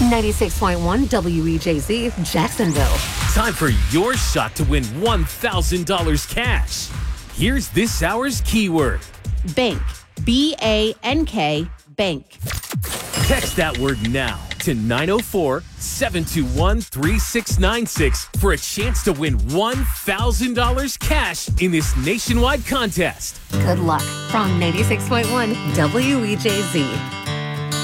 96.1 WEJZ, Jacksonville. Time for your shot to win $1,000 cash. Here's this hour's keyword. Bank. B-A-N-K, bank. Text that word now to 904-721-3696 for a chance to win $1,000 cash in this nationwide contest. Good luck from 96.1 WEJZ.